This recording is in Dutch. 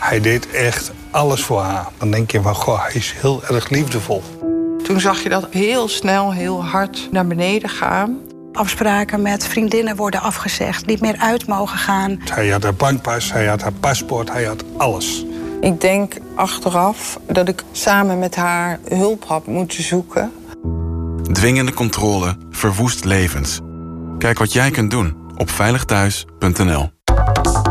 Hij deed echt alles voor haar. Dan denk je van, goh, hij is heel erg liefdevol. Toen zag je dat heel snel, heel hard naar beneden gaan. Afspraken met vriendinnen worden afgezegd, niet meer uit mogen gaan. Hij had haar bankpas, hij had haar paspoort, hij had alles. Ik denk achteraf dat ik samen met haar hulp had moeten zoeken. Dwingende controle verwoest levens. Kijk wat jij kunt doen op veiligthuis.nl.